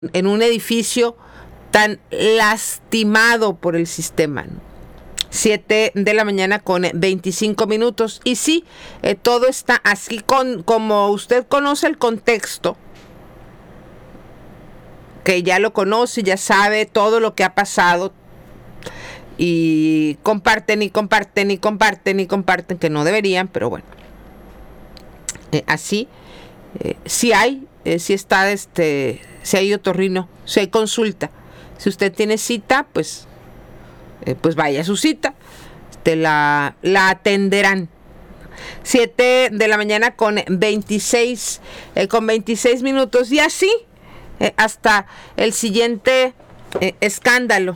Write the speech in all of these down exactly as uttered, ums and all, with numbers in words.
en un edificio tan lastimado por el sistema, ¿no? siete de la mañana con veinticinco minutos. Y sí, eh, todo está así con, como usted conoce el contexto, que ya lo conoce, ya sabe todo lo que ha pasado, y comparten y comparten y comparten y comparten, que no deberían, pero bueno, eh, así, eh, si hay, eh, si está, este, si hay otorrino, si hay consulta, si usted tiene cita, pues, eh, pues vaya a su cita, te la, la atenderán. siete de la mañana con veintiséis, eh, con veintiséis minutos, y así eh, hasta el siguiente eh, escándalo.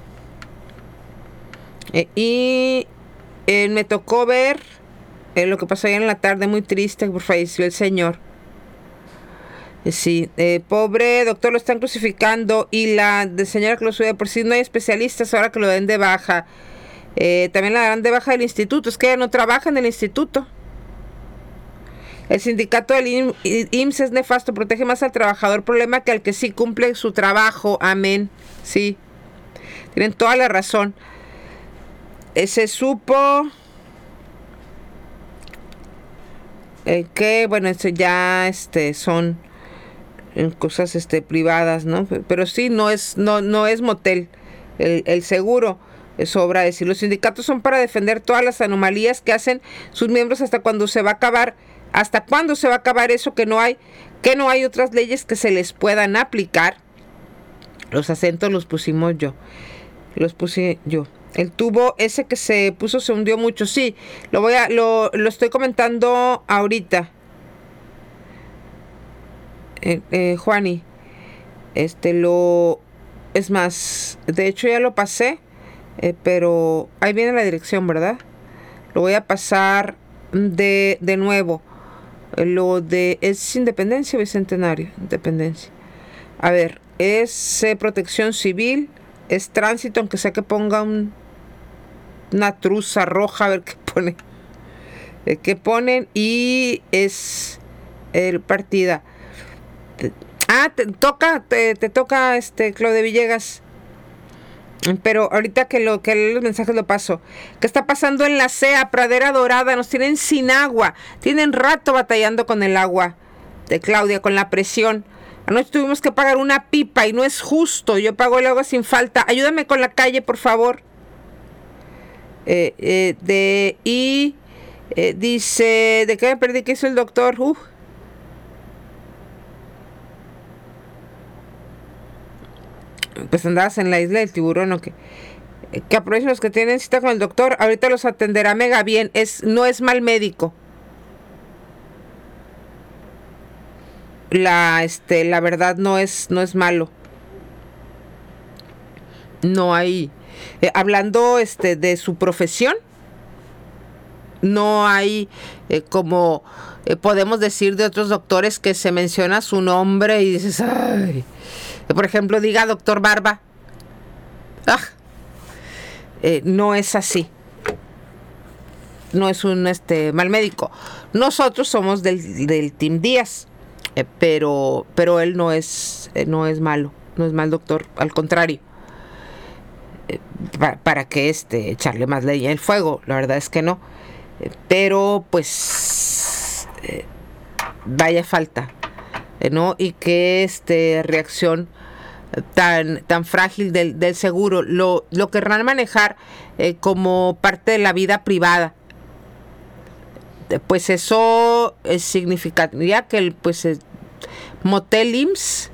Eh, y eh, me tocó ver eh, lo que pasó ayer en la tarde, muy triste, porque falleció el señor. Eh, sí, eh, pobre doctor, lo están crucificando, y la de señora que lo sube, por si no hay especialistas, ahora que lo den de baja. Eh, también la dan de baja del instituto, es que ella no trabaja en el instituto. El sindicato del I M S S es nefasto, protege más al trabajador, problema que al que sí cumple su trabajo. Amén. Sí, tienen toda la razón. Eh, se supo eh, que, bueno, esto ya este, son cosas este, privadas, ¿no? Pero sí, no es, no, no es motel. El, el seguro, sobra decir. Los sindicatos son para defender todas las anomalías que hacen sus miembros hasta cuando se va a acabar. ¿Hasta cuándo se va a acabar eso que no hay? Que no hay otras leyes que se les puedan aplicar. Los acentos los pusimos yo. Los puse yo. El tubo ese que se puso se hundió mucho. Sí, lo voy a, lo, lo estoy comentando ahorita. Eh, eh, Juani. Este lo. Es más, de hecho ya lo pasé. Eh, pero ahí viene la dirección, ¿verdad? Lo voy a pasar de, de nuevo. Lo de, ¿es Independencia o Bicentenario? Independencia. A ver, es eh, protección civil, es tránsito, aunque sea que ponga un, una truza roja, a ver qué pone. Eh, qué ponen, y es el partida. Ah, te toca, te, te toca, este, Claudia Villegas. Pero ahorita que lo que los mensajes lo paso. ¿Qué está pasando en la C E A, Pradera Dorada? Nos tienen sin agua. Tienen rato batallando con el agua de Claudia, con la presión. Anoche tuvimos que pagar una pipa y no es justo. Yo pago el agua sin falta. Ayúdame con la calle, por favor. Eh, eh, de y eh, dice, ¿de qué me perdí? ¿Qué hizo el doctor? Uh. Pues andabas en la isla del tiburón, o que que aprovechen los que tienen cita con el doctor, ahorita los atenderá mega bien, es, no es mal médico. La este, la verdad no es, no es malo. No hay eh, hablando este de su profesión, no hay eh, como eh, podemos decir de otros doctores que se menciona su nombre y dices, ay. Por ejemplo, diga doctor Barba. Ah, eh, no es así. No es un este, mal médico. Nosotros somos del, del Team Díaz, eh, pero, pero él no es, eh, no es malo, no es mal doctor, al contrario. Eh, para, para que este, echarle más leña al fuego, la verdad es que no. Eh, pero pues eh, vaya falta. ¿No? Y que este reacción tan, tan frágil del, del seguro lo, lo querrán manejar eh, como parte de la vida privada. Pues eso eh, significaría que el pues eh, motel I M S S,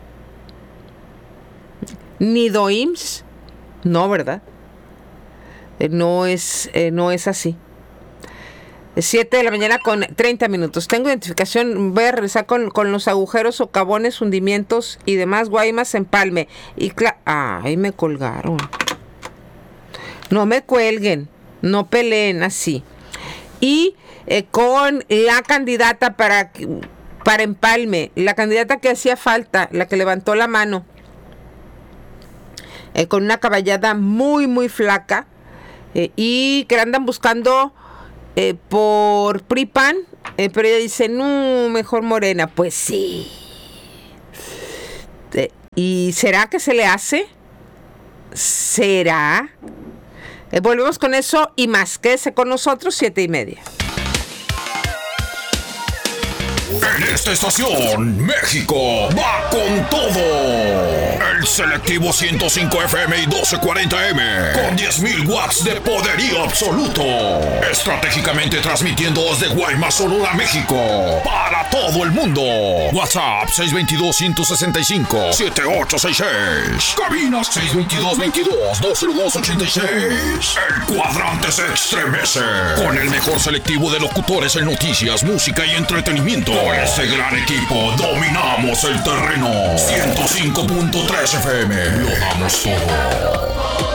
nido I M S S, no, ¿verdad? Eh, no es eh, no es así. siete de la mañana con treinta minutos. Tengo identificación, voy a regresar con, con los agujeros, socavones, hundimientos y demás. Guaymas, empalme. Y cla- Ay, me colgaron. No me cuelguen, no peleen así. Y eh, con la candidata para, para empalme, la candidata que hacía falta, la que levantó la mano, eh, con una caballada muy, muy flaca, eh, y que andan buscando Eh, por P R I P A N, eh, pero ella dice, no, mejor Morena. Pues sí, eh, ¿Y será que se le hace? ¿Será? Eh, volvemos con eso y más. Quédese con nosotros, siete y media. En esta estación, México va con todo. El selectivo ciento cinco F M y doce cuarenta M con diez mil watts de poderío absoluto. Estratégicamente transmitiendo desde Guaymas, Sonora, México para todo el mundo. WhatsApp seis dos dos, uno seis cinco, siete ocho seis seis. Cabina seis dos dos, veintidós, dos cero dos, ochenta y seis. El cuadrante se estremece con el mejor selectivo de locutores en noticias, música y entretenimiento. Por ese gran equipo dominamos el terreno. ciento cinco punto tres F M. Lo damos todo.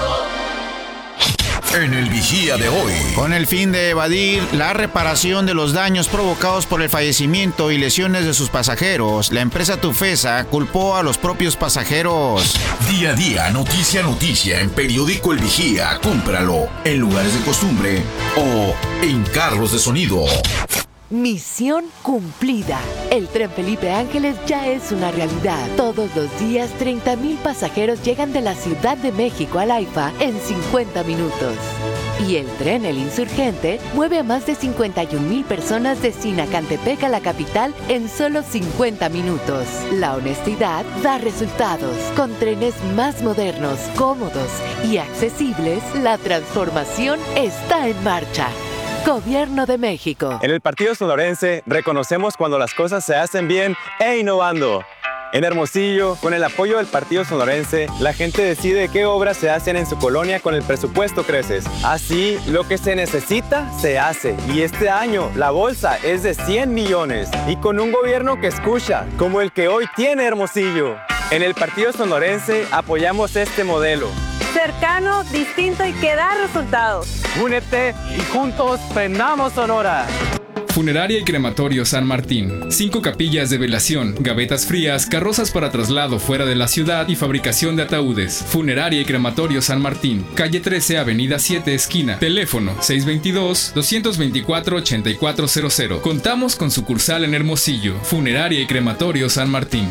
En el Vigía de hoy. Con el fin de evadir la reparación de los daños provocados por el fallecimiento y lesiones de sus pasajeros, la empresa Tufesa culpó a los propios pasajeros. Día a día, noticia a noticia, en Periódico El Vigía. Cómpralo en lugares de costumbre o en carros de sonido. Misión cumplida. El tren Felipe Ángeles ya es una realidad. Todos los días, treinta mil pasajeros llegan de la Ciudad de México al AIFA en cincuenta minutos. Y el tren El Insurgente mueve a más de cincuenta y un mil personas de Sinacantepec a la capital en solo cincuenta minutos. La honestidad da resultados. Con trenes más modernos, cómodos y accesibles, la transformación está en marcha. Gobierno de México. En el Partido Sonorense reconocemos cuando las cosas se hacen bien e innovando. En Hermosillo, con el apoyo del Partido Sonorense, la gente decide qué obras se hacen en su colonia con el presupuesto Creces. Así, lo que se necesita, se hace. Y este año, la bolsa es de cien millones. Y con un gobierno que escucha, como el que hoy tiene Hermosillo. En el Partido Sonorense apoyamos este modelo. Cercano, distinto y que da resultados. Únete y juntos prendamos Sonora. Funeraria y Crematorio San Martín. Cinco capillas de velación, gavetas frías, carrozas para traslado fuera de la ciudad y fabricación de ataúdes. Funeraria y Crematorio San Martín. Calle trece, Avenida siete, esquina. Teléfono seis dos dos, dos dos cuatro, ocho cuatro cero cero. Contamos con sucursal en Hermosillo. Funeraria y Crematorio San Martín.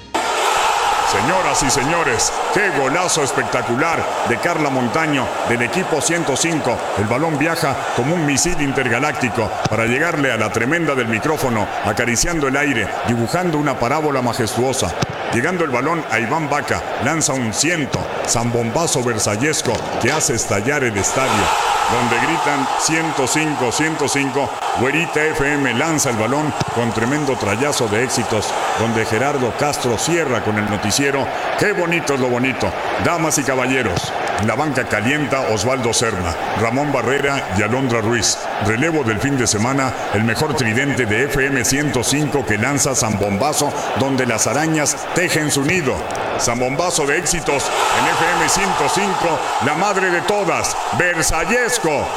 Señoras y señores, qué golazo espectacular de Carla Montaño del equipo ciento cinco. El balón viaja como un misil intergaláctico para llegarle a la tremenda del micrófono, acariciando el aire, dibujando una parábola majestuosa. Llegando el balón a Iván Vaca, lanza un ciento, zambombazo versallesco que hace estallar el estadio. Donde gritan ciento cinco, ciento cinco, Güerita F M lanza el balón con tremendo trayazo de éxitos, donde Gerardo Castro cierra con el noticiero. Qué bonito es lo bonito. Damas y caballeros, la banca calienta Osvaldo Serna, Ramón Barrera y Alondra Ruiz. Relevo del fin de semana, el mejor tridente de F M ciento cinco que lanza Zambombazo, donde las arañas tejen su nido. Zambombazo de éxitos en F M ciento cinco, la madre de todas, Versallesco.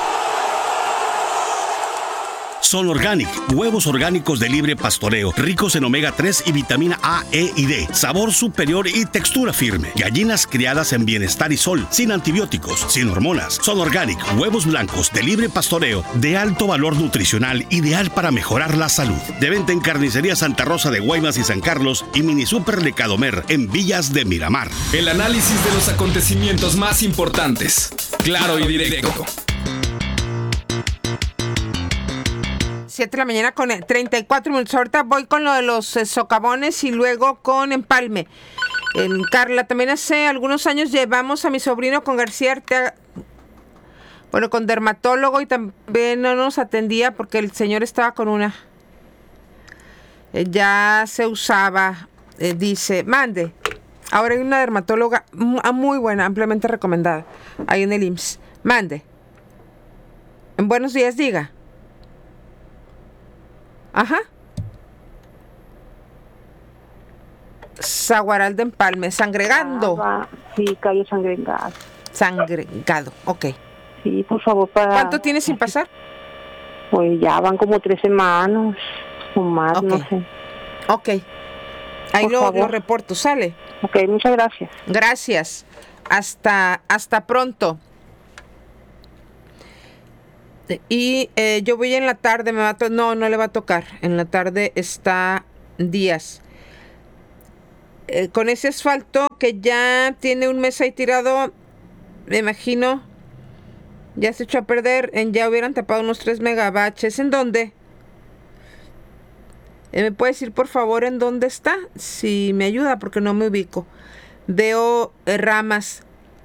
Son Organic, huevos orgánicos de libre pastoreo, ricos en omega tres y vitamina A, E y D, sabor superior y textura firme. Gallinas criadas en bienestar y sol, sin antibióticos, sin hormonas. Son Organic, huevos blancos de libre pastoreo, de alto valor nutricional, ideal para mejorar la salud. De venta en Carnicería Santa Rosa de Guaymas y San Carlos y Mini Super de Cadomer en Villas de Miramar. El análisis de los acontecimientos más importantes, claro y directo. siete de la mañana con treinta y cuatro minutos. Ahorita voy con lo de los eh, socavones y luego con Empalme. En Carla, también hace algunos años llevamos a mi sobrino con García Arteaga, bueno, con dermatólogo, y también no nos atendía porque el señor estaba con una. Eh, ya se usaba, eh, dice, mande. Ahora hay una dermatóloga muy buena, ampliamente recomendada, ahí en el I M S S. Mande. En buenos días, diga. Ajá. Zaguaral de Empalme, Sangregando. Ah, sí, calle Sangregado. Sangregado, ok. Sí, por favor, para... ¿Cuánto tienes sin pasar? Pues ya van como tres semanas o más, okay. No sé. Ok. Ahí lo, lo reporto, ¿sale? Ok, muchas gracias. Gracias. Hasta, hasta pronto. Y eh, yo voy en la tarde, me va a to- no, no le va a tocar. En la tarde está Díaz. eh, con ese asfalto que ya tiene un mes ahí tirado, me imagino, ya se echó a perder, en ya hubieran tapado unos tres megabaches. ¿En dónde? Eh, ¿Me puede decir por favor en dónde está? Si me ayuda, porque no me ubico. Veo eh, ramas.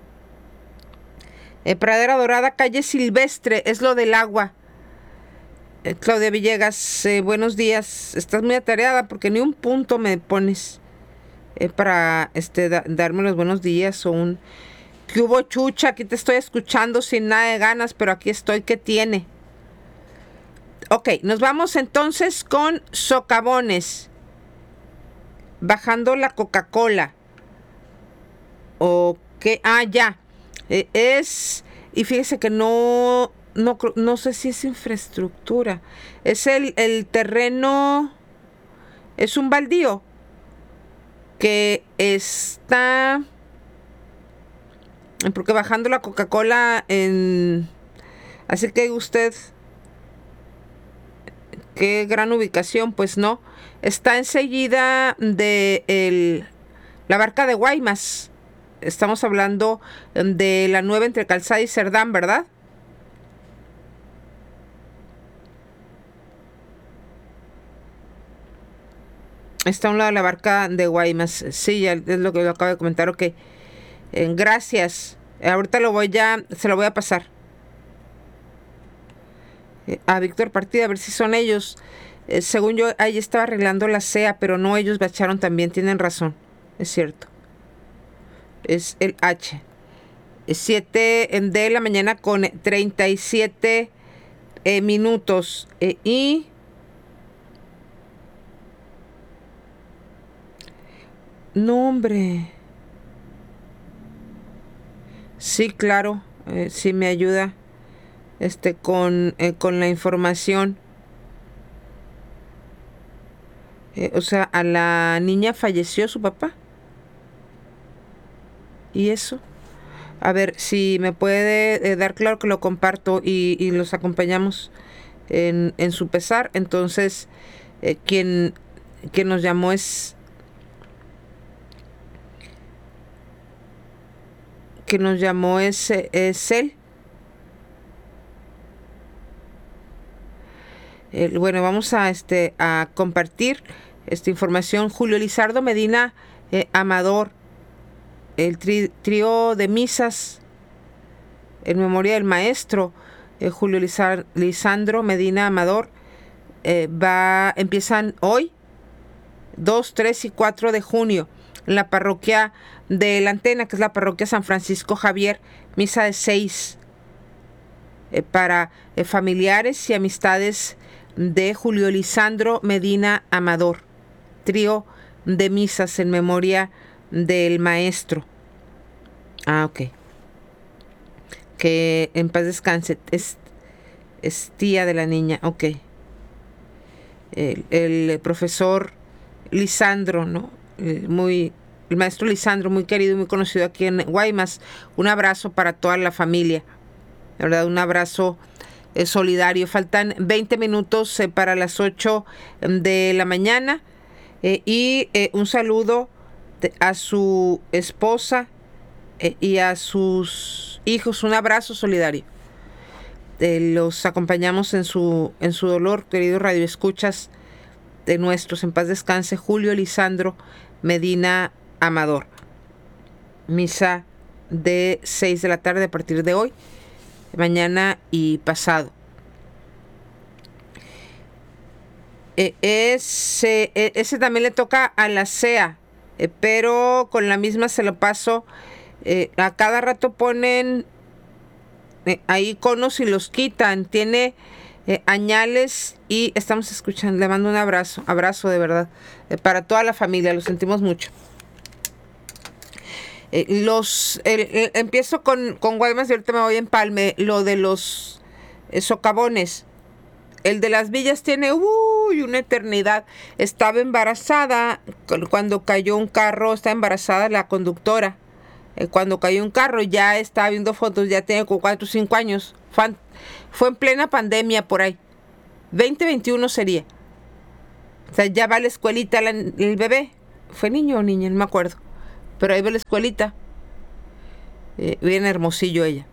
Eh, Pradera Dorada, calle Silvestre, es lo del agua. Eh, Claudia Villegas, eh, buenos días. Estás muy atareada porque ni un punto me pones eh, para este, da, darme los buenos días o un... ¿Qué hubo, Chucha? Aquí te estoy escuchando sin nada de ganas, pero aquí estoy. ¿Qué tiene? Ok, nos vamos entonces con socavones. Bajando la Coca-Cola. Ok, ah, ya. Eh, es, y fíjese que no, no, no sé si es infraestructura. Es el, el terreno, es un baldío que está, porque bajando la Coca-Cola en, así que usted, qué gran ubicación, pues no, está enseguida de el, la barca de Guaymas. Estamos hablando de la nueva entre Calzada y Cerdán, ¿verdad? Está a un lado de la barca de Guaymas. Sí, ya es lo que acabo de comentar. Ok. Eh, gracias. Eh, ahorita lo voy a... Se lo voy a pasar. Eh, a Víctor Partida, a ver si son ellos. Eh, según yo, ahí estaba arreglando la C E A, pero no, ellos bacharon también. Tienen razón. Es cierto. Es el H. siete de la mañana con treinta y siete eh, minutos. Eh, y... No, hombre. Sí, claro. Eh, sí me ayuda. Este, con, eh, con la información. Eh, o sea, a la niña falleció su papá. ¿Y eso? A ver, si me puede eh, dar claro que lo comparto y, y los acompañamos en, en su pesar. Entonces, eh, quien, quien nos llamó es... Quien nos llamó es, es él. El, bueno, vamos a, este, a compartir esta información. Julio Lizardo Medina eh, Amador. El tri, trío de misas en memoria del maestro eh, Julio Lizar, Lisandro Medina Amador eh, va, empiezan hoy dos, tres y cuatro de junio en la parroquia de La Antena, que es la parroquia San Francisco Javier, misa de seis eh, para eh, familiares y amistades de Julio Lisandro Medina Amador, trío de misas en memoria del maestro. Ah, ok. Que en paz descanse. Es, es tía de la niña. Ok. El, el profesor Lisandro, ¿no? El, muy, el maestro Lisandro, muy querido y muy conocido aquí en Guaymas. Un abrazo para toda la familia. La verdad, un abrazo eh, solidario. Faltan veinte minutos eh, para las ocho de la mañana. Eh, y eh, un saludo a su esposa eh, y a sus hijos, un abrazo solidario. Eh, los acompañamos en su, en su dolor, queridos radioescuchas de nuestros, en paz descanse, Julio Lisandro Medina Amador. Misa de seis de la tarde a partir de hoy, mañana y pasado. Eh, ese, ese también le toca a la C E A, eh, pero con la misma se lo paso. Eh, a cada rato ponen eh, ahí conos y los quitan. Tiene eh, añales y estamos escuchando. Le mando un abrazo, abrazo de verdad eh, para toda la familia. Lo sentimos mucho. Eh, los el, el, empiezo con, con Guaymas y ahorita me voy a Empalme. Lo de los eh, socavones. El de las villas tiene uy, una eternidad. Estaba embarazada cuando cayó un carro, está embarazada la conductora. Eh, cuando cayó un carro, ya estaba viendo fotos, ya tiene como cuatro o cinco años. Fue, fue en plena pandemia por ahí. veinte veintiuno sería. O sea, ya va a la escuelita la, el bebé. fue niño o niña, no me acuerdo, pero ahí ve la escuelita, eh, bien Hermosillo ella.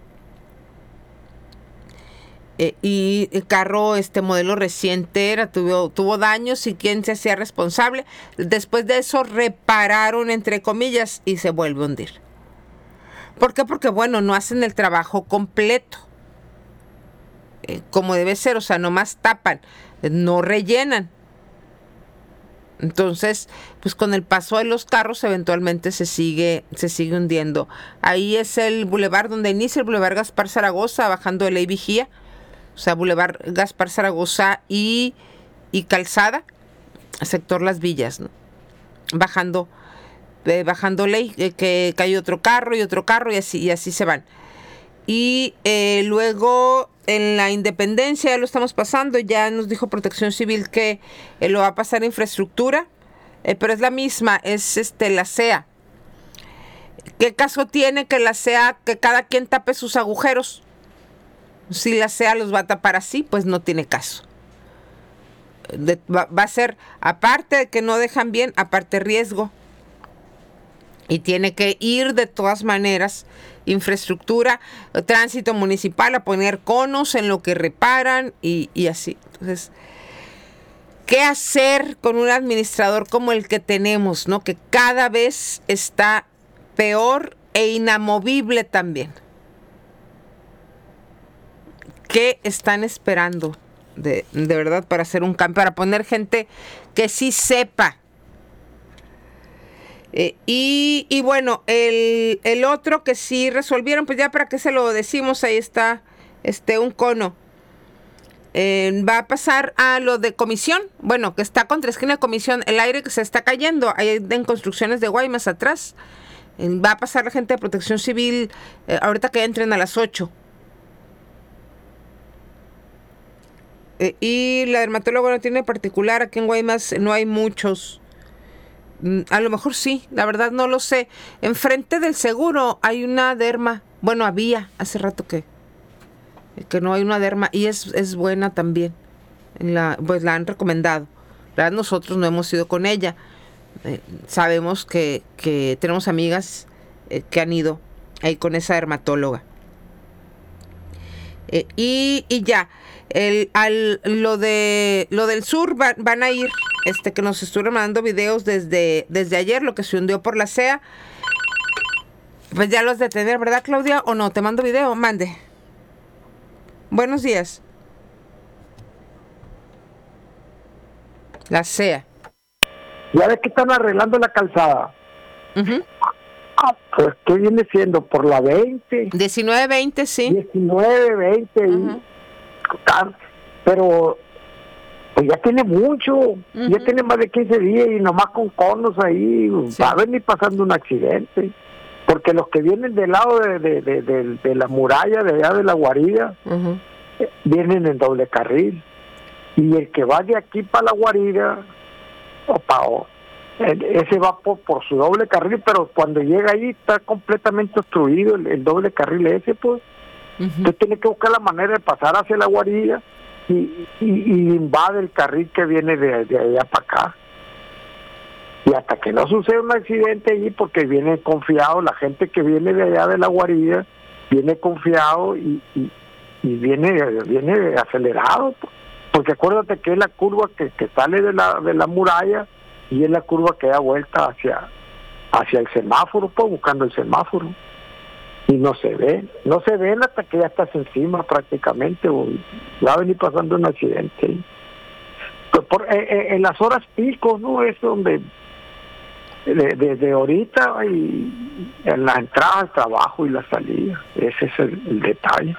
Eh, y el carro, este modelo reciente era, tuvo, tuvo daños y quién se hacía responsable. Después de eso repararon, entre comillas, y se vuelve a hundir. ¿Por qué? Porque, bueno, no hacen el trabajo completo, eh, como debe ser, o sea, nomás tapan, no rellenan. Entonces, pues con el paso de los carros, eventualmente se sigue, se sigue hundiendo. Ahí es el bulevar donde inicia el bulevar Gaspar Zaragoza, bajando de Ley Vigía. O sea, Boulevard Gaspar Zaragoza y, y Calzada, sector Las Villas, ¿no? Bajando, eh, bajando Ley, eh, que cae otro carro y otro carro y así, y así se van. Y eh, luego en la Independencia, ya lo estamos pasando, ya nos dijo Protección Civil que eh, lo va a pasar a Infraestructura, eh, pero es la misma, es este la C E A. ¿Qué caso tiene que la C E A, que cada quien tape sus agujeros? Si la C E A los va a tapar así, pues no tiene caso. De, va, va a ser, aparte de que no dejan bien, aparte riesgo. Y tiene que ir de todas maneras, infraestructura, tránsito municipal, a poner conos en lo que reparan y, y así. Entonces, ¿qué hacer con un administrador como el que tenemos, ¿no? Que cada vez está peor e inamovible también. ¿Qué están esperando de, de verdad para hacer un cambio, para poner gente que sí sepa? Eh, y, y bueno, el, el otro que sí resolvieron, pues ya para qué se lo decimos, ahí está este un cono. Eh, va a pasar a lo de Comisión, bueno, que está contra esquina de Comisión, el aire que se está cayendo, ahí en Construcciones de Guaymas atrás. Eh, va a pasar la gente de Protección Civil, eh, ahorita que entren a las ocho. Eh, y la dermatóloga no tiene particular, aquí en Guaymas no hay muchos. Mm, a lo mejor sí, la verdad no lo sé. Enfrente del seguro hay una derma. Bueno, había hace rato que, que no hay una derma y es, es buena también. La, pues la han recomendado. La verdad nosotros no hemos ido con ella. Eh, sabemos que, que tenemos amigas eh, que han ido ahí con esa dermatóloga. Eh, y, y ya. El, al, lo de lo del sur va, van a ir, este que nos estuvieron mandando videos desde, desde ayer, lo que se hundió por la C E A. Pues ya los detener, ¿verdad, Claudia? ¿O no? Te mando video, mande. Buenos días. La C E A. Ya ves que están arreglando la calzada. Uh-huh. Ah, pues ¿qué viene siendo? Por la veinte. diecinueve veinte, sí. diecinueve veinte. Uh-huh. Y pero pues ya tiene mucho, uh-huh. ya tiene más de quince días y nomás con conos ahí, sí. Va a venir pasando un accidente, porque los que vienen del lado de, de, de, de, de la muralla, de allá de la guarida, uh-huh. vienen en doble carril, y el que va de aquí para la guarida, opa, oh, ese va por, por su doble carril, pero cuando llega ahí está completamente obstruido el, el doble carril ese, pues. Usted tiene que buscar la manera de pasar hacia la guarida y, y, y invade el carril que viene de, de allá para acá. Y hasta que no suceda un accidente allí, porque viene confiado, la gente que viene de allá de la guarida, viene confiado y, y, y viene, viene acelerado. Porque acuérdate que es la curva que, que sale de la, de la muralla y es la curva que da vuelta hacia, hacia el semáforo, pues buscando el semáforo. Y no se ven, no se ven hasta que ya estás encima prácticamente, o va a venir pasando un accidente. Pues por, eh, en las horas pico, ¿no? Es donde, desde de, de ahorita, y en la entrada al trabajo y la salida, ese es el, el detalle.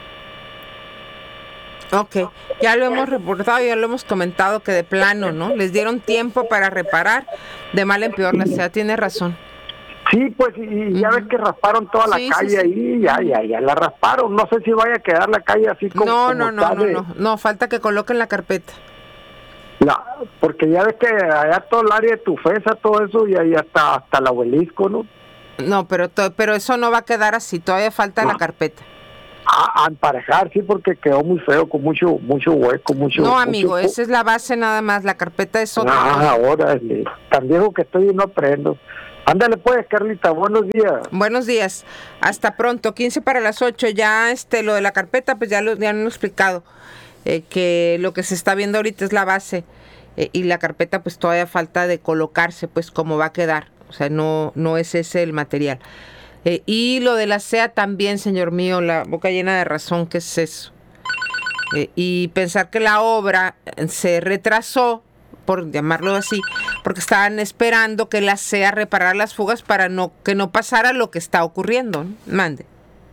Ok, ya lo hemos reportado, ya lo hemos comentado que de plano, ¿no? Les dieron tiempo para reparar, de mal en peor, la C E A tiene razón. Sí, pues, y ya uh-huh. ves que rasparon toda la sí, calle sí, sí. ahí, ya, ya, ya la rasparon. No sé si vaya a quedar la calle así como. No, como no, no, no, no, no, falta que coloquen la carpeta. La, porque ya ves que allá todo el área de Tufesa, todo eso, y ahí hasta, hasta el Obelisco, ¿no? No, pero, to, pero eso no va a quedar así, todavía falta ah. la carpeta. a, a emparejar, sí, porque quedó muy feo, con mucho mucho hueco, mucho... No, amigo, mucho... esa es la base nada más, la carpeta es otra. Ah, ahora, tan viejo que estoy y no aprendo. Ándale pues, Carlita, buenos días. Buenos días, hasta pronto, quince para las ocho, ya este, lo de la carpeta, pues ya lo, ya lo he explicado, eh, que lo que se está viendo ahorita es la base, eh, y la carpeta pues todavía falta de colocarse, pues cómo va a quedar, o sea, no, no es ese el material. Eh, y lo de la C E A también, señor mío, la boca llena de razón, ¿qué es eso? Eh, y pensar que la obra se retrasó, por llamarlo así, porque estaban esperando que la C E A reparara las fugas para no que no pasara lo que está ocurriendo. Mande.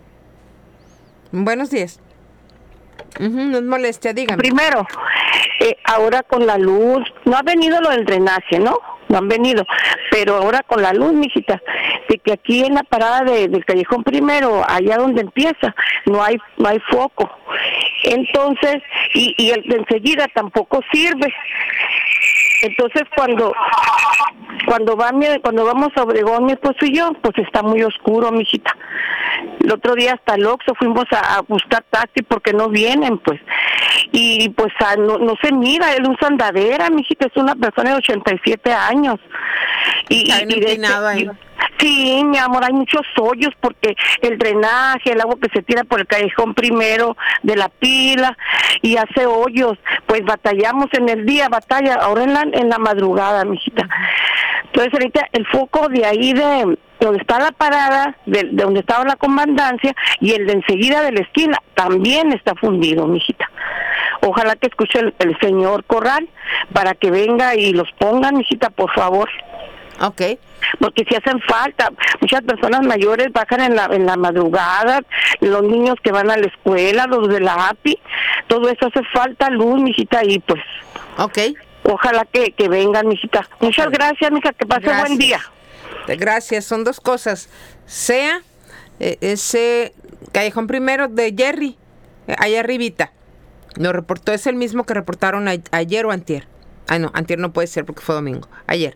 Buenos días. Uh-huh, no es molestia, dígame. Primero, eh, ahora con la luz, no ha venido lo del drenaje, ¿no? No han venido, pero ahora con la luz, mijita, de que aquí en la parada de, del Callejón Primero, allá donde empieza, no hay no hay foco. Entonces, y, y el de enseguida tampoco sirve. Entonces cuando cuando va mi, cuando vamos a Obregón, mi esposo y yo, pues está muy oscuro, mijita. El otro día hasta el Oxxo fuimos a, a buscar taxi porque no vienen, pues. Y pues a, no, no se mira, él usa andadera, mijita, es una persona de ochenta y siete años. Y, Está y, y de este, ahí. Sí, mi amor, hay muchos hoyos porque el drenaje, el agua que se tira por el Callejón Primero de la pila y hace hoyos. Pues batallamos en el día, batalla, ahora en la, en la madrugada, mijita. Entonces ahorita el foco de ahí de donde está la parada, de, de donde estaba la comandancia, y el de enseguida de la esquina también está fundido, mijita. Ojalá que escuche el, el señor Corral para que venga y los ponga, mijita, por favor. Okay. Porque si hacen falta, muchas personas mayores bajan en la en la madrugada, los niños que van a la escuela, los de la A P I, todo eso hace falta luz, mijita, y pues. Okay. Ojalá que, que vengan, mijita. Muchas okay. gracias, mija, que pase gracias. Buen día. Gracias, son dos cosas. Sea eh, ese Callejón Primero de Jerry, eh, allá arribita. Lo reportó, es el mismo que reportaron a, ayer o antier. Ah, no, antier no puede ser porque fue domingo. Ayer.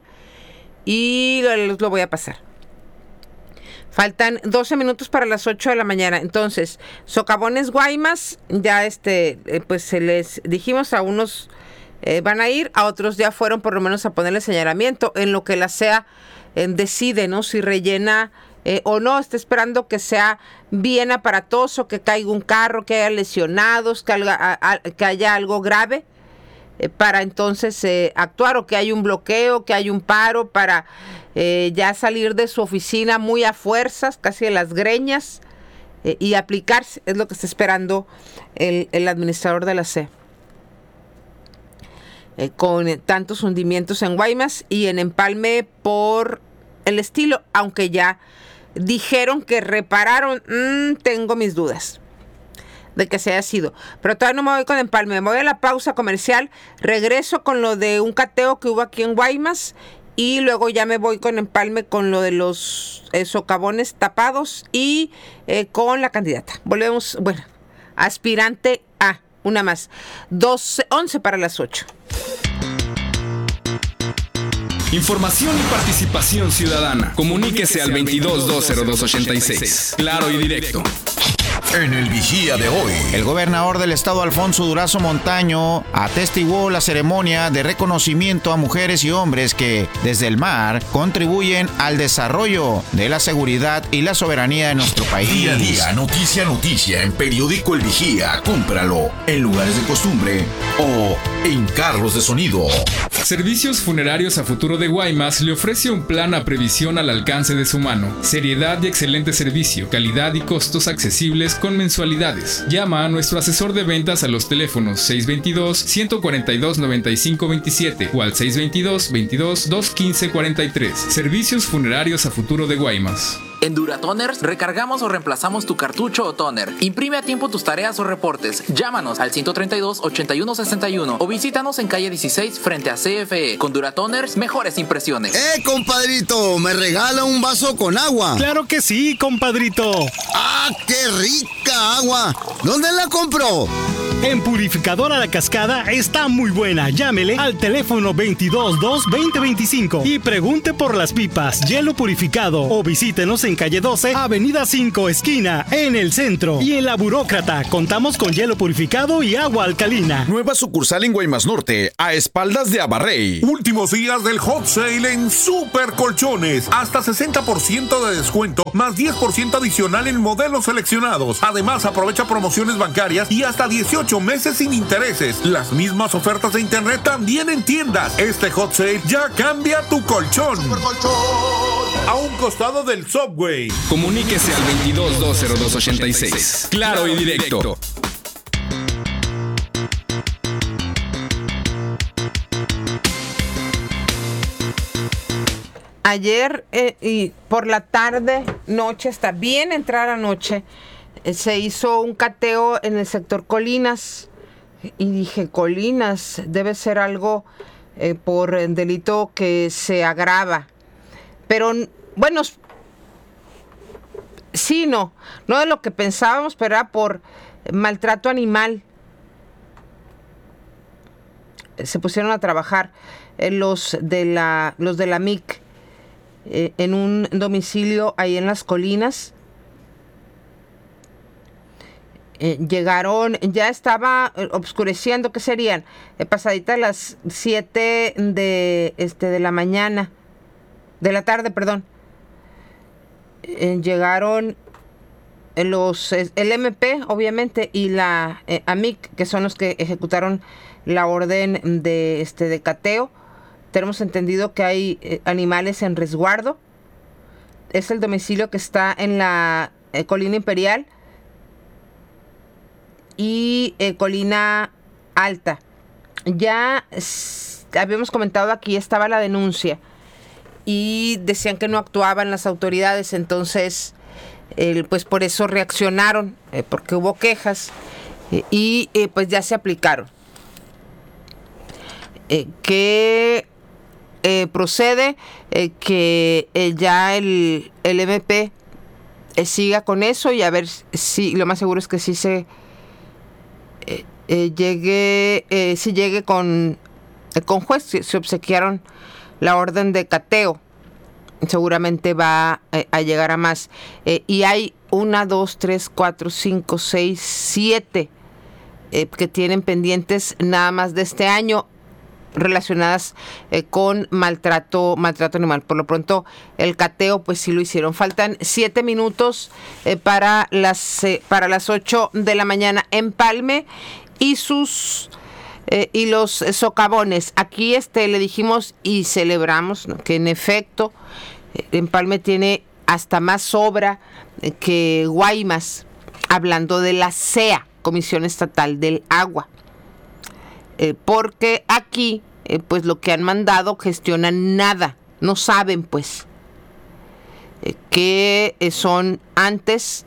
Y lo, lo voy a pasar. Faltan doce minutos para las ocho de la mañana. Entonces, socavones Guaymas, ya este, eh, pues se les dijimos a unos eh, van a ir, a otros ya fueron por lo menos a ponerle señalamiento en lo que la C E A eh, decide, ¿no? Si rellena eh, o no, está esperando que sea bien aparatoso, que caiga un carro, que haya lesionados, que, haya, a, a, que haya algo grave. Para entonces eh, actuar, o que hay un bloqueo, que hay un paro, para eh, ya salir de su oficina muy a fuerzas, casi a las greñas, eh, y aplicarse, es lo que está esperando el, el administrador de la C E A. Eh, con eh, tantos hundimientos en Guaymas y en Empalme por el estilo, aunque ya dijeron que repararon, mmm, tengo mis dudas de que se haya sido. Pero todavía no me voy con Empalme, me voy a la pausa comercial, regreso con lo de un cateo que hubo aquí en Guaymas y luego ya me voy con Empalme con lo de los eh, socavones tapados y eh, con la candidata. Volvemos, bueno, aspirante a, una más, doce, once para las ocho. Información y participación ciudadana. Comuníquese al veintidós dos cero dos ochenta y seis. Claro y directo. En el Vigía de hoy, el gobernador del estado, Alfonso Durazo Montaño, atestiguó la ceremonia de reconocimiento a mujeres y hombres que, desde el mar, contribuyen al desarrollo de la seguridad y la soberanía de nuestro país. Día a día, noticia a noticia, en Periódico El Vigía. Cómpralo en lugares de costumbre o en carros de sonido. Servicios Funerarios a Futuro de Guaymas le ofrece un plan a previsión al alcance de su mano. Seriedad y excelente servicio, calidad y costos accesibles con mensualidades. Llama a nuestro asesor de ventas a los teléfonos seis dos dos, uno cuatro dos, nueve cinco dos siete o al seis dos dos, veintidós, dos quince cuarenta y tres. Servicios Funerarios a Futuro de Guaymas. En Duratoners recargamos o reemplazamos tu cartucho o toner. Imprime a tiempo tus tareas o reportes. Llámanos al ciento treinta y dos, ochenta y uno sesenta y uno o visítanos en calle dieciséis frente a C F E. Con Duratoners, mejores impresiones. ¡Eh, compadrito! ¿Me regala un vaso con agua? ¡Claro que sí, compadrito! ¡Ah, qué rica agua! ¿Dónde la compró? En Purificadora La Cascada está muy buena. Llámele al teléfono veintidós dos veinte veinticinco y pregunte por las pipas, hielo purificado, o visítenos en calle doce, avenida cinco, esquina, en el centro. Y en La Burócrata contamos con hielo purificado y agua alcalina. Nueva sucursal en Guaymas Norte, a espaldas de Abarrey. Últimos días del hot sale en Super Colchones. Hasta sesenta por ciento de descuento, más diez por ciento adicional en modelos seleccionados. Además, aprovecha promociones bancarias y hasta dieciocho meses sin intereses. Las mismas ofertas de internet también en tiendas. Este hot sale ya cambia tu colchón. A un costado del Subway. Comuníquese al veintidós dos cero dos ochenta y seis. Claro y directo. Ayer eh, y por la tarde, noche, hasta bien entrar a noche, eh, se hizo un cateo en el sector Colinas. Y dije, Colinas, debe ser algo eh, por el delito que se agrava. Pero, bueno, sí, no, no de lo que pensábamos, pero era por maltrato animal. Se pusieron a trabajar eh, los de la, los de la M I C eh, en un domicilio ahí en las Colinas. Eh, llegaron, ya estaba oscureciendo, ¿qué serían? Eh, pasadita las siete de, este, de la mañana, de la tarde, perdón. Eh, llegaron los, el M P, obviamente, y la eh, A M I C, que son los que ejecutaron la orden de, este, de cateo. Tenemos entendido que hay eh, animales en resguardo. Es el domicilio que está en la eh, Colina Imperial y eh, Colina Alta. Ya s- habíamos comentado aquí, estaba la denuncia y decían que no actuaban las autoridades, entonces eh, pues por eso reaccionaron, eh, porque hubo quejas eh, y eh, pues ya se aplicaron. Eh, que eh, procede eh, que eh, ya el, el M P eh, siga con eso y a ver si, lo más seguro es que sí se eh, eh, llegue, eh, si llegue con, eh, con juez, se, se obsequiaron la orden de cateo, seguramente va eh, a llegar a más. Eh, y hay una, dos, tres, cuatro, cinco, seis, siete eh, que tienen pendientes nada más de este año, relacionadas eh, con maltrato maltrato animal. Por lo pronto el cateo pues sí lo hicieron. Faltan siete minutos eh, para las eh, para las ocho de la mañana. Empalme y sus eh, y los eh, socavones. Aquí este le dijimos y celebramos, ¿no?, que en efecto eh, Empalme tiene hasta más obra eh, que Guaymas, hablando de la C E A, Comisión Estatal del Agua. Eh, porque aquí, eh, pues lo que han mandado gestionan nada, no saben pues eh, que eh, son antes.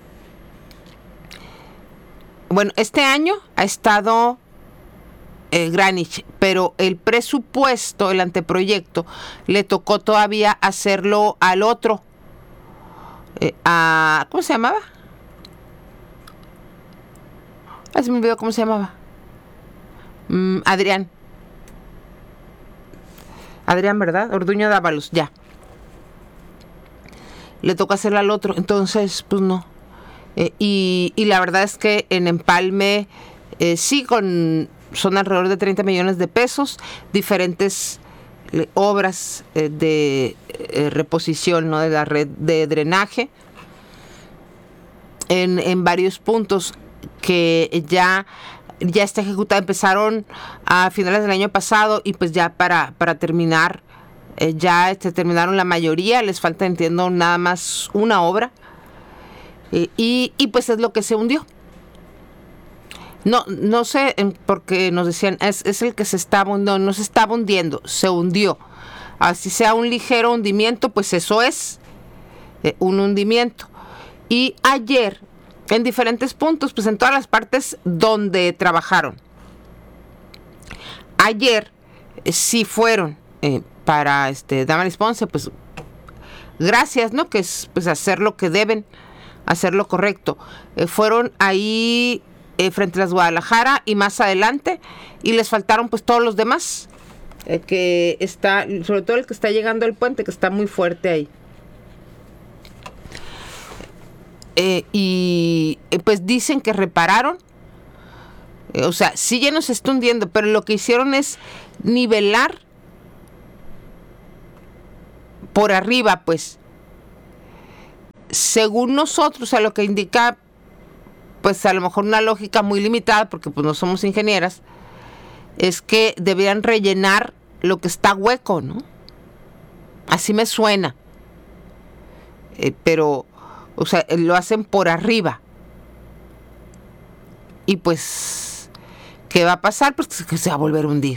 Bueno, este año ha estado eh, Granich, pero el presupuesto, el anteproyecto, le tocó todavía hacerlo al otro, eh, a, ¿cómo se llamaba? Ah, se me olvidó cómo se llamaba. Adrián. Adrián, ¿verdad? Orduño Dávalos, ya. Le toca hacerlo al otro, entonces, pues no. Eh, y, y la verdad es que en Empalme eh, sí, con, son alrededor de treinta millones de pesos, diferentes eh, obras eh, de eh, reposición, ¿no?, de la red de drenaje en, en varios puntos que ya ya está ejecutada. Empezaron a finales del año pasado y pues ya para, para terminar, eh, ya este, terminaron la mayoría, les falta, entiendo, nada más una obra, eh, y, y pues es lo que se hundió. No, no sé, porque nos decían, es, es el que se estaba hundiendo, no se estaba hundiendo, se hundió. Así sea un ligero hundimiento, pues eso es eh, un hundimiento. Y ayer, en diferentes puntos, pues en todas las partes donde trabajaron. Ayer eh, sí fueron eh, para este Damaris Ponce, pues gracias, ¿no?, que es pues hacer lo que deben, hacer lo correcto. Eh, fueron ahí eh, frente a las Guadalajara y más adelante, y les faltaron pues todos los demás, eh, que está, sobre todo el que está llegando al puente, que está muy fuerte ahí. Eh, y eh, pues dicen que repararon, eh, o sea, sí ya nos está hundiendo, pero lo que hicieron es nivelar por arriba, pues. Según nosotros, a lo que indica, pues a lo mejor una lógica muy limitada, porque pues no somos ingenieras, es que deberían rellenar lo que está hueco, ¿no? Así me suena. Eh, pero, o sea, lo hacen por arriba. Y pues, ¿qué va a pasar? Pues que se va a volver a hundir.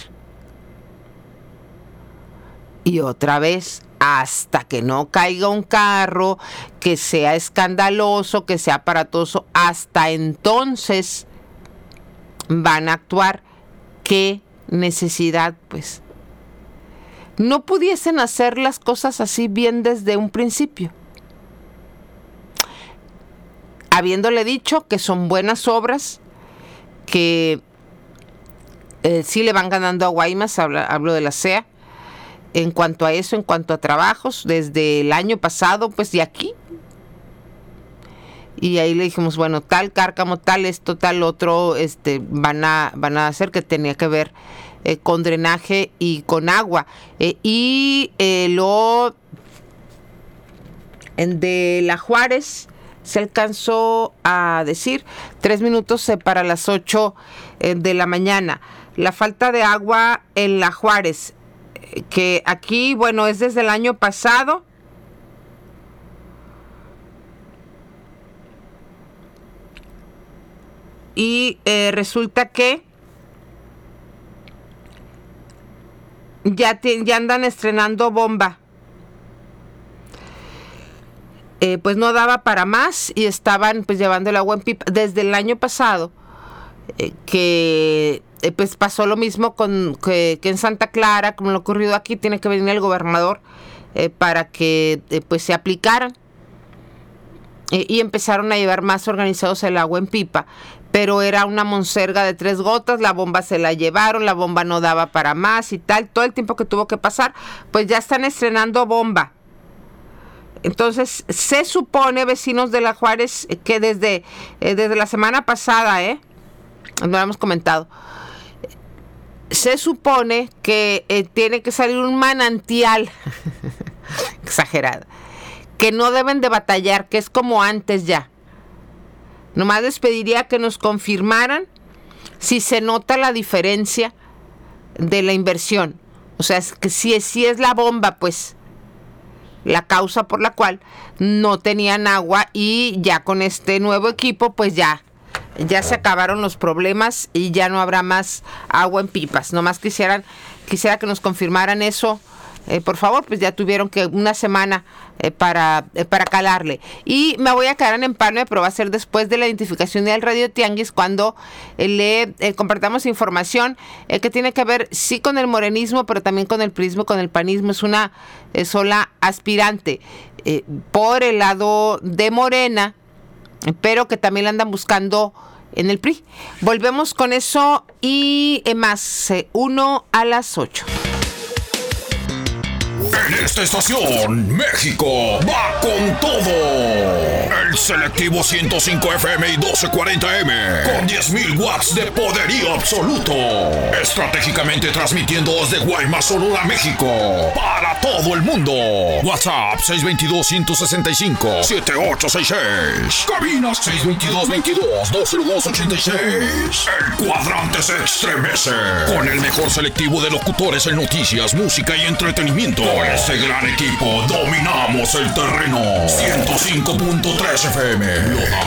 Y otra vez, hasta que no caiga un carro, que sea escandaloso, que sea aparatoso, hasta entonces van a actuar. ¿Qué necesidad, pues? No pudiesen hacer las cosas así bien desde un principio, habiéndole dicho que son buenas obras, que eh, sí le van ganando a Guaymas, hablo, hablo de la C E A. En cuanto a eso, en cuanto a trabajos, desde el año pasado, pues de aquí. Y ahí le dijimos, bueno, tal Cárcamo, tal esto, tal otro, este, van a, van a hacer, que tenía que ver eh, con drenaje y con agua. Eh, y eh, lo de la Juárez se alcanzó a decir tres minutos eh, para las ocho eh, de la mañana. La falta de agua en la Juárez, que aquí, bueno, es desde el año pasado. Y eh, resulta que ya, te, ya andan estrenando bomba. Eh, pues no daba para más y estaban pues llevando el agua en pipa desde el año pasado, eh, que eh, pues pasó lo mismo con que, que en Santa Clara, como lo ocurrido aquí. Tiene que venir el gobernador eh, para que eh, pues se aplicaran, eh, y empezaron a llevar más organizados el agua en pipa, pero era una monserga de tres gotas. La bomba se la llevaron, la bomba no daba para más y tal. Todo el tiempo que tuvo que pasar, pues ya están estrenando bomba. Entonces, se supone, vecinos de la Juárez, que desde, eh, desde la semana pasada, ¿eh? no lo hemos comentado, se supone que eh, tiene que salir un manantial, exagerado, que no deben de batallar, que es como antes ya. Nomás les pediría que nos confirmaran si se nota la diferencia de la inversión. O sea, es que si, si es la bomba, pues, la causa por la cual no tenían agua, y ya con este nuevo equipo pues ya ya se acabaron los problemas y ya no habrá más agua en pipas. Nomás quisieran quisiera que nos confirmaran eso, eh, por favor. Pues ya tuvieron que una semana eh, para eh, para calarle. Y me voy a quedar en empalme, pero va a ser después de la identificación del Radio Tianguis, cuando eh, le eh, compartamos información eh, que tiene que ver sí con el morenismo, pero también con el priismo, con el panismo. Es una eh, sola aspirante eh, por el lado de Morena, pero que también la andan buscando en el P R I. Volvemos con eso y eh, más, eh, uno a las ocho. En esta estación, México va con todo. El selectivo ciento cinco F M y doce cuarenta M, con diez mil watts de poderío absoluto. Estratégicamente transmitiendo desde Guaymas, Sonora, México, para todo el mundo. WhatsApp seis dos dos, uno seis cinco, siete ocho seis seis. Cabina seis dos dos, veintidós, dos cero dos, ochenta y seis. El cuadrante se estremece con el mejor selectivo de locutores en noticias, música y entretenimiento. Con este gran equipo dominamos el terreno. ciento cinco punto tres F M. Lo